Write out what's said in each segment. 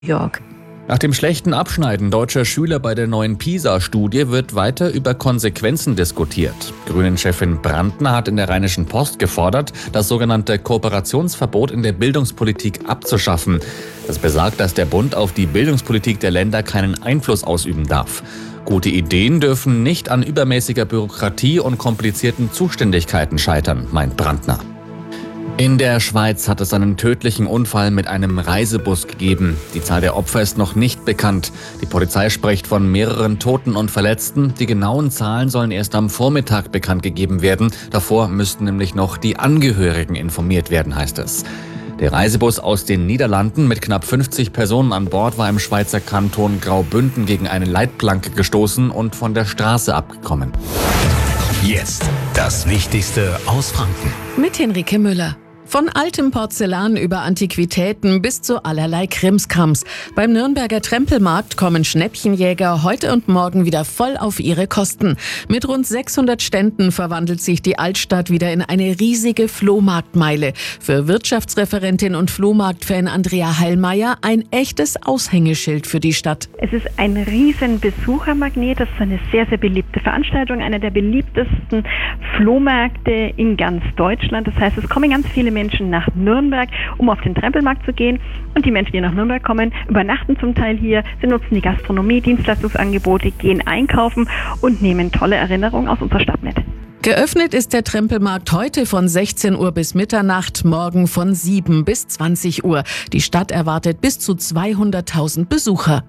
York. Nach dem schlechten Abschneiden deutscher Schüler bei der neuen PISA-Studie wird weiter über Konsequenzen diskutiert. Grünen-Chefin Brandner hat in der Rheinischen Post gefordert, das sogenannte Kooperationsverbot in der Bildungspolitik abzuschaffen. Das besagt, dass der Bund auf die Bildungspolitik der Länder keinen Einfluss ausüben darf. Gute Ideen dürfen nicht an übermäßiger Bürokratie und komplizierten Zuständigkeiten scheitern, meint Brandner. In der Schweiz hat es einen tödlichen Unfall mit einem Reisebus gegeben. Die Zahl der Opfer ist noch nicht bekannt. Die Polizei spricht von mehreren Toten und Verletzten. Die genauen Zahlen sollen erst am Vormittag bekannt gegeben werden. Davor müssten nämlich noch die Angehörigen informiert werden, heißt es. Der Reisebus aus den Niederlanden mit knapp 50 Personen an Bord war im Schweizer Kanton Graubünden gegen eine Leitplanke gestoßen und von der Straße abgekommen. Jetzt das Wichtigste aus Franken. Mit Henrike Müller. Von altem Porzellan über Antiquitäten bis zu allerlei Krimskrams. Beim Nürnberger Trempelmarkt kommen Schnäppchenjäger heute und morgen wieder voll auf ihre Kosten. Mit rund 600 Ständen verwandelt sich die Altstadt wieder in eine riesige Flohmarktmeile. Für Wirtschaftsreferentin und Flohmarktfan Andrea Heilmeier ein echtes Aushängeschild für die Stadt. Es ist ein riesen Besuchermagnet. Das ist eine sehr, sehr beliebte Veranstaltung. Einer der beliebtesten Flohmärkte in ganz Deutschland. Das heißt, es kommen ganz viele Menschen nach Nürnberg, um auf den Trempelmarkt zu gehen. Und die Menschen, die nach Nürnberg kommen, übernachten zum Teil hier. Sie nutzen die Gastronomie, Dienstleistungsangebote, gehen einkaufen und nehmen tolle Erinnerungen aus unserer Stadt mit. Geöffnet ist der Trempelmarkt heute von 16 Uhr bis Mitternacht, morgen von 7 bis 20 Uhr. Die Stadt erwartet bis zu 200.000 Besucher.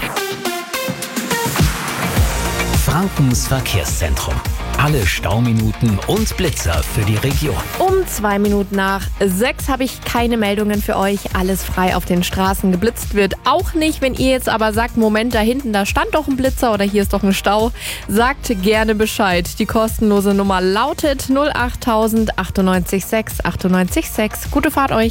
Frankens Verkehrszentrum. Alle Stauminuten und Blitzer für die Region. Um 2 Minuten nach 6 habe ich keine Meldungen für euch. Alles frei auf den Straßen. Geblitzt wird auch nicht. Wenn ihr jetzt aber sagt, Moment, da hinten, da stand doch ein Blitzer oder hier ist doch ein Stau, sagt gerne Bescheid. Die kostenlose Nummer lautet 08000 98 6 98 6. Gute Fahrt euch.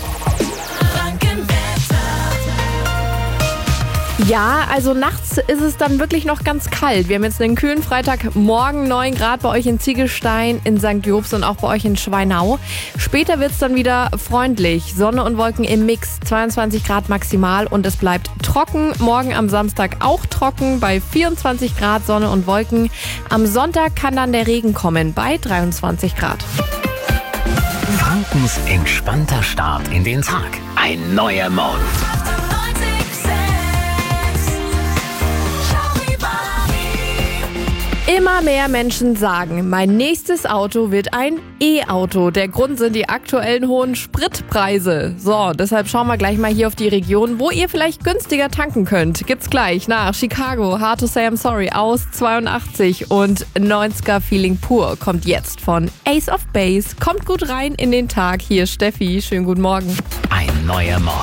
Ja, also nachts ist es dann wirklich noch ganz kalt. Wir haben jetzt einen kühlen Freitagmorgen, 9 Grad bei euch in Ziegelstein, in St. Jobst und auch bei euch in Schweinau. Später wird es dann wieder freundlich. Sonne und Wolken im Mix, 22 Grad maximal und es bleibt trocken. Morgen am Samstag auch trocken bei 24 Grad Sonne und Wolken. Am Sonntag kann dann der Regen kommen bei 23 Grad. Frankens entspannter Start in den Tag. Ein neuer Morgen. Immer mehr Menschen sagen, mein nächstes Auto wird ein E-Auto. Der Grund sind die aktuellen hohen Spritpreise. So, deshalb schauen wir gleich mal hier auf die Region, wo ihr vielleicht günstiger tanken könnt. Gibt's gleich nach Chicago, Hard to Say I'm Sorry aus 82 und 90er Feeling pur kommt jetzt von Ace of Base. Kommt gut rein in den Tag. Hier Steffi, schönen guten Morgen. Ein neuer Morgen.